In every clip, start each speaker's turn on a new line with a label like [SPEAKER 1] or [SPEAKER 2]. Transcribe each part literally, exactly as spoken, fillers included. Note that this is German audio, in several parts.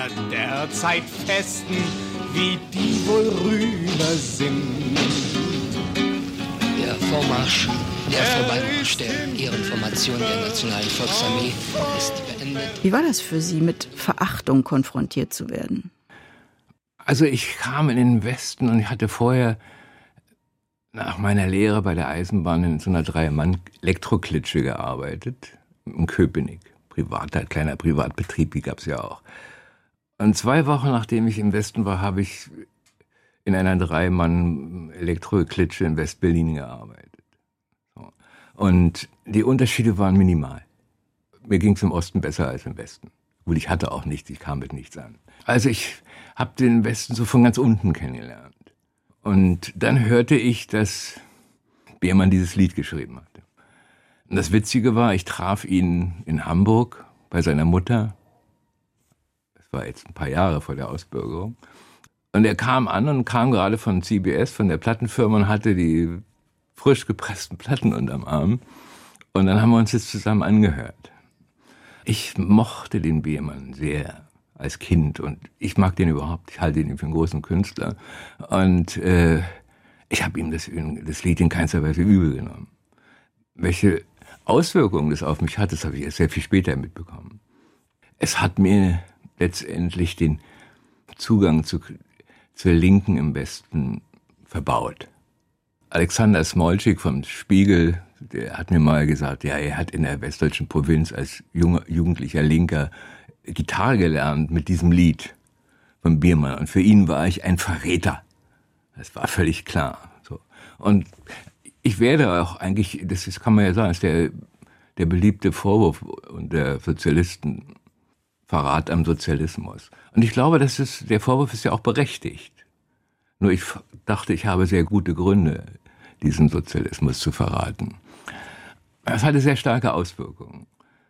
[SPEAKER 1] Derzeit festen, wie die wohl rüber sind.
[SPEAKER 2] Der Vormarsch, der Vorbeimarsch der Ehrenformation der Nationalen Volksarmee ist beendet.
[SPEAKER 3] Wie war das für Sie, mit Verachtung konfrontiert zu werden?
[SPEAKER 4] Also ich kam in den Westen und ich hatte vorher nach meiner Lehre bei der Eisenbahn in so einer Drei-Mann-Elektroklitsche gearbeitet, in Köpenick. Privater, kleiner Privatbetrieb, die gab es ja auch. Und zwei Wochen nachdem ich im Westen war, habe ich in einer Drei-Mann-Elektroklitsche in West-Berlin gearbeitet. So. Und die Unterschiede waren minimal. Mir ging es im Osten besser als im Westen. Gut, ich hatte auch nichts, ich kam mit nichts an. Also ich habe den Westen so von ganz unten kennengelernt. Und dann hörte ich, dass Biermann dieses Lied geschrieben hatte. Und das Witzige war, ich traf ihn in Hamburg bei seiner Mutter. Das war jetzt ein paar Jahre vor der Ausbürgerung. Und er kam an und kam gerade von C B S, von der Plattenfirma, und hatte die frisch gepressten Platten unterm Arm. Und dann haben wir uns jetzt zusammen angehört. Ich mochte den Biermann sehr als Kind und ich mag den überhaupt. Ich halte ihn für einen großen Künstler. Und äh, ich habe ihm das, das Lied in keinster Weise übel genommen. Welche Auswirkungen das auf mich hat, das habe ich erst sehr viel später mitbekommen. Es hat mir letztendlich den Zugang zu, zur Linken im Westen verbaut. Alexander Smolczyk vom Spiegel, der hat mir mal gesagt, ja, er hat in der westdeutschen Provinz als junger, jugendlicher Linker Gitarre gelernt mit diesem Lied von Biermann. Und für ihn war ich ein Verräter. Das war völlig klar. So. Und ich werde auch eigentlich, das ist, kann man ja sagen, ist der, der beliebte Vorwurf der Sozialisten, Verrat am Sozialismus. Und ich glaube, das ist, der Vorwurf ist ja auch berechtigt. Nur ich dachte, ich habe sehr gute Gründe, diesen Sozialismus zu verraten. Das hatte sehr starke Auswirkungen.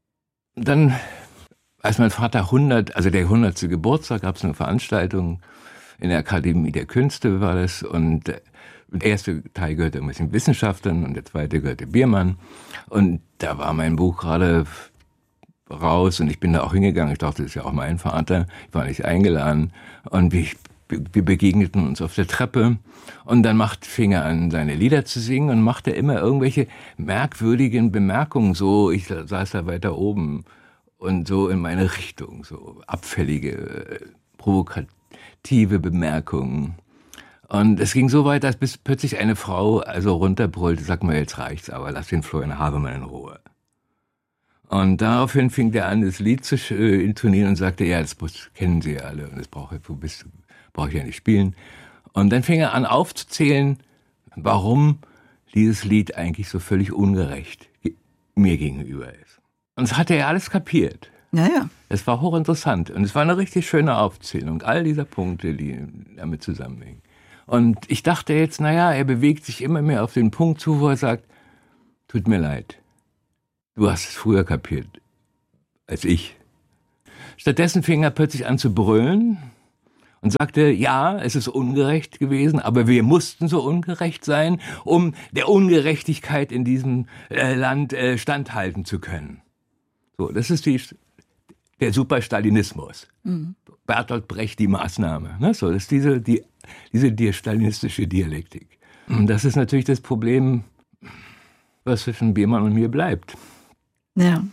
[SPEAKER 4] Dann, als mein Vater hundert, also der hundertste Geburtstag, gab es eine Veranstaltung in der Akademie der Künste, war das, und der erste Teil gehörte ein bisschen Wissenschaftlern und der zweite gehörte Biermann. Und da war mein Buch gerade raus und ich bin da auch hingegangen. Ich dachte, das ist ja auch mein Vater. Ich war nicht eingeladen. Und wir, wir begegneten uns auf der Treppe. Und dann macht, fing er an, seine Lieder zu singen und machte immer irgendwelche merkwürdigen Bemerkungen. So, ich saß da weiter oben und so in meine Richtung, so abfällige, provokative Bemerkungen. Und es ging so weit, dass bis plötzlich eine Frau also runterbrüllte, sag mal, jetzt reicht's, aber lass den Florian Havemann in Ruhe. Und daraufhin fing der an, das Lied zu äh, intonieren und sagte, ja, das kennen Sie ja alle und das brauche ich, brauch ich ja nicht spielen. Und dann fing er an aufzuzählen, warum dieses Lied eigentlich so völlig ungerecht mir gegenüber ist. Und das hatte er alles kapiert.
[SPEAKER 3] Naja.
[SPEAKER 4] Es war hochinteressant und es war eine richtig schöne Aufzählung all dieser Punkte, die damit zusammenhängen. Und ich dachte jetzt, naja, er bewegt sich immer mehr auf den Punkt zu, wo er sagt, tut mir leid, du hast es früher kapiert als ich. Stattdessen fing er plötzlich an zu brüllen und sagte, ja, es ist ungerecht gewesen, aber wir mussten so ungerecht sein, um der Ungerechtigkeit in diesem äh, Land äh, standhalten zu können. So, das ist die, der Superstalinismus. Mhm. Bertolt Brecht, die Maßnahme. Ne? So, das ist diese, die, diese die stalinistische Dialektik. Und das ist natürlich das Problem, was zwischen Biermann und mir bleibt.
[SPEAKER 3] Ja.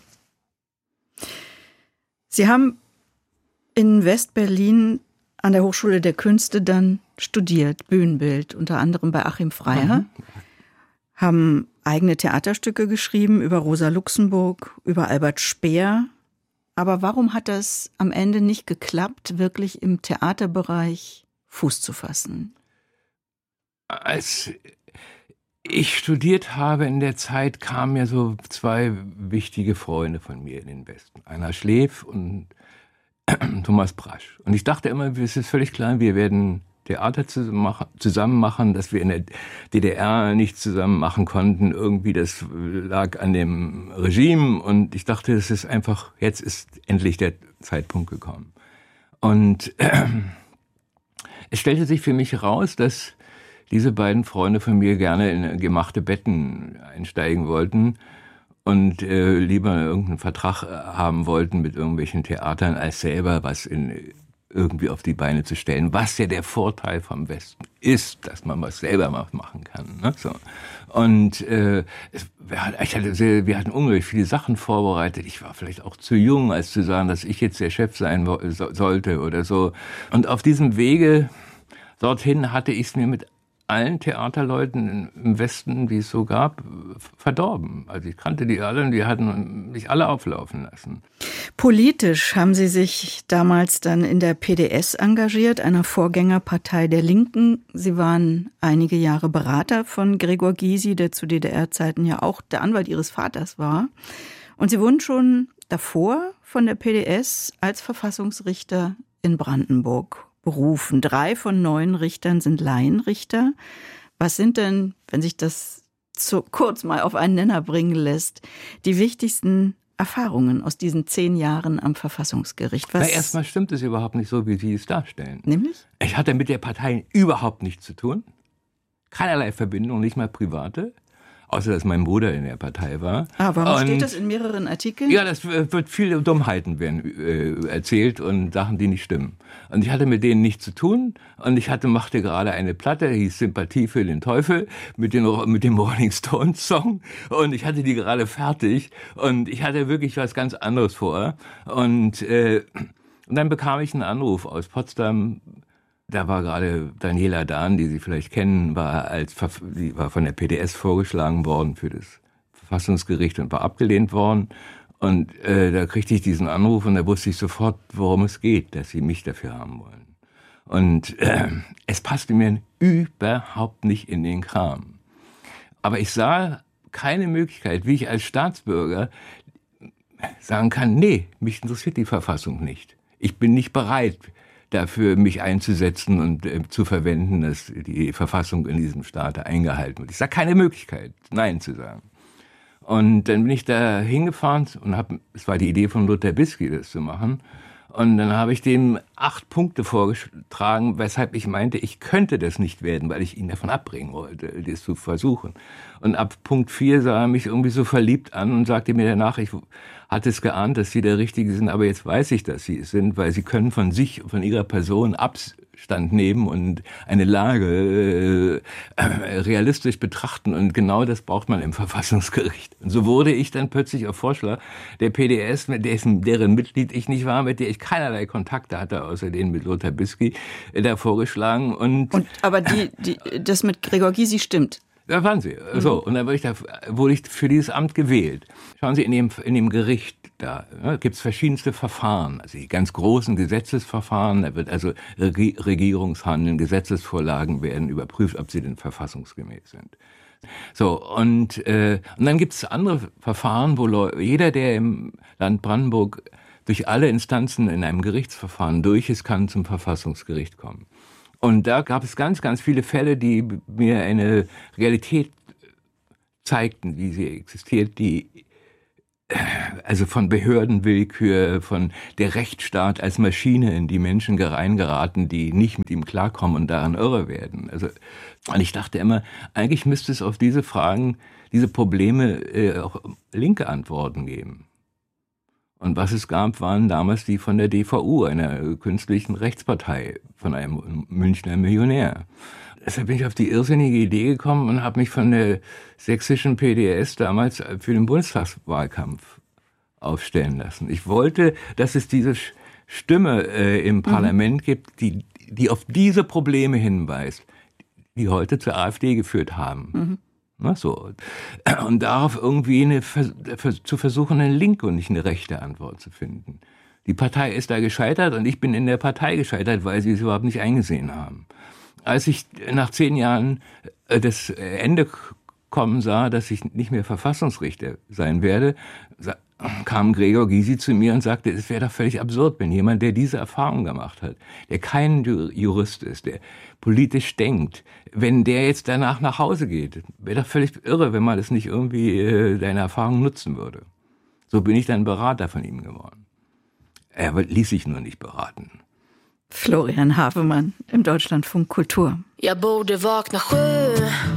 [SPEAKER 3] Sie haben in West-Berlin an der Hochschule der Künste dann studiert, Bühnenbild, unter anderem bei Achim Freiherr, mhm. haben eigene Theaterstücke geschrieben über Rosa Luxemburg, über Albert Speer. Aber warum hat das am Ende nicht geklappt, wirklich im Theaterbereich Fuß zu fassen?
[SPEAKER 4] Als ich studiert habe in der Zeit, kamen ja so zwei wichtige Freunde von mir in den Westen. Einer Schleff und Thomas Brasch. Und ich dachte immer, es ist völlig klar, wir werden Theater zusammen machen, dass wir in der D D R nicht zusammen machen konnten. Irgendwie, das lag an dem Regime. Und ich dachte, es ist einfach, jetzt ist endlich der Zeitpunkt gekommen. Und äh, es stellte sich für mich heraus, dass diese beiden Freunde von mir gerne in gemachte Betten einsteigen wollten und äh, lieber irgendeinen Vertrag haben wollten mit irgendwelchen Theatern, als selber was in irgendwie auf die Beine zu stellen, was ja der Vorteil vom Westen ist, dass man was selber machen kann. Ne? So. Und äh, es, ich hatte sehr, wir hatten unglaublich viele Sachen vorbereitet. Ich war vielleicht auch zu jung, als zu sagen, dass ich jetzt der Chef sein so, sollte oder so. Und auf diesem Wege dorthin hatte ich es mir mit allen Theaterleuten im Westen, die es so gab, verdorben. Also ich kannte die alle und die hatten mich alle auflaufen lassen.
[SPEAKER 3] Politisch haben Sie sich damals dann in der P D S engagiert, einer Vorgängerpartei der Linken. Sie waren einige Jahre Berater von Gregor Gysi, der zu D D R-Zeiten ja auch der Anwalt Ihres Vaters war. Und Sie wurden schon davor von der P D S als Verfassungsrichter in Brandenburg berufen. Drei von neun Richtern sind Laienrichter. Was sind denn, wenn sich das so kurz mal auf einen Nenner bringen lässt, die wichtigsten Erfahrungen aus diesen zehn Jahren am Verfassungsgericht? Was?
[SPEAKER 4] Na, erstmal stimmt es überhaupt nicht so, wie Sie es darstellen.
[SPEAKER 3] Nämlich?
[SPEAKER 4] Ich hatte mit der Partei überhaupt nichts zu tun. Keinerlei Verbindung, nicht mal private. Außer, dass mein Bruder in der Partei war.
[SPEAKER 3] Ah, warum
[SPEAKER 4] und,
[SPEAKER 3] steht das in mehreren Artikeln?
[SPEAKER 4] Ja, das wird viele Dummheiten werden äh, erzählt und Sachen, die nicht stimmen. Und ich hatte mit denen nichts zu tun. Und ich hatte, machte gerade eine Platte, die hieß Sympathie für den Teufel, mit, den, mit dem Rolling Stones Song. Und ich hatte die gerade fertig. Und ich hatte wirklich was ganz anderes vor. Und, äh, und dann bekam ich einen Anruf aus Potsdam. Da war gerade Daniela Dahn, die Sie vielleicht kennen, war als die war von der P D S vorgeschlagen worden für das Verfassungsgericht und war abgelehnt worden. Und äh, da kriegte ich diesen Anruf und da wusste ich sofort, worum es geht, dass sie mich dafür haben wollen. Und äh, es passte mir überhaupt nicht in den Kram. Aber ich sah keine Möglichkeit, wie ich als Staatsbürger sagen kann, nee, mich interessiert die Verfassung nicht. Ich bin nicht bereit, dafür mich einzusetzen und äh, zu verwenden, dass die Verfassung in diesem Staat eingehalten wird. Ich sah keine Möglichkeit, Nein zu sagen. Und dann bin ich da hingefahren und habe, es war die Idee von Lothar Bisky, das zu machen. Und dann habe ich dem acht Punkte vorgetragen, weshalb ich meinte, ich könnte das nicht werden, weil ich ihn davon abbringen wollte, das zu versuchen. Und ab Punkt vier sah er mich irgendwie so verliebt an und sagte mir danach, ich hatte es geahnt, dass Sie der Richtige sind, aber jetzt weiß ich, dass Sie es sind, weil Sie können von sich, von Ihrer Person Abstand nehmen und eine Lage äh, realistisch betrachten. Und genau das braucht man im Verfassungsgericht. Und so wurde ich dann plötzlich auf Vorschlag der P D S, mit dessen, deren Mitglied ich nicht war, mit der ich keinerlei Kontakte hatte, außer denen mit Lothar Bisky, äh, da vorgeschlagen. Und,
[SPEAKER 3] und aber die, die, das mit Gregor Gysi stimmt.
[SPEAKER 4] Da waren sie. So, und dann wurde ich, da, wurde ich für dieses Amt gewählt. Schauen Sie, in dem, in dem Gericht, da ja, gibt es verschiedenste Verfahren. Also die ganz großen Gesetzesverfahren, da wird also Reg- Regierungshandeln, Gesetzesvorlagen werden überprüft, ob sie denn verfassungsgemäß sind. So, und, äh, und dann gibt es andere Verfahren, wo Leute, jeder, der im Land Brandenburg durch alle Instanzen in einem Gerichtsverfahren durch ist, kann zum Verfassungsgericht kommen. Und da gab es ganz, ganz viele Fälle, die mir eine Realität zeigten, wie sie existiert, die also von Behördenwillkür, von der Rechtsstaat als Maschine, in die Menschen reingeraten, die nicht mit ihm klarkommen und daran irre werden. Also, und ich dachte immer, eigentlich müsste es auf diese Fragen, diese Probleme äh, auch linke Antworten geben. Und was es gab, waren damals die von der D V U, einer künstlichen Rechtspartei, von einem Münchner Millionär. Deshalb bin ich auf die irrsinnige Idee gekommen und habe mich von der sächsischen P D S damals für den Bundestagswahlkampf aufstellen lassen. Ich wollte, dass es diese Stimme äh, im Parlament mhm. gibt, die, die auf diese Probleme hinweist, die heute zur AfD geführt haben. Mhm. Na, so. Und darauf irgendwie eine, zu versuchen, eine linke und nicht eine rechte Antwort zu finden. Die Partei ist da gescheitert und ich bin in der Partei gescheitert, weil sie es überhaupt nicht eingesehen haben. Als ich nach zehn Jahren das Ende kommen sah, dass ich nicht mehr Verfassungsrichter sein werde, kam Gregor Gysi zu mir und sagte, es wäre doch völlig absurd, wenn jemand, der diese Erfahrung gemacht hat, der kein Jurist ist, der politisch denkt, wenn der jetzt danach nach Hause geht, wäre doch völlig irre, wenn man das nicht irgendwie äh, deine Erfahrung nutzen würde. So bin ich dann Berater von ihm geworden. Er ließ sich nur nicht beraten.
[SPEAKER 3] Florian Havemann im Deutschlandfunk Kultur.
[SPEAKER 5] Jag borde vakna sju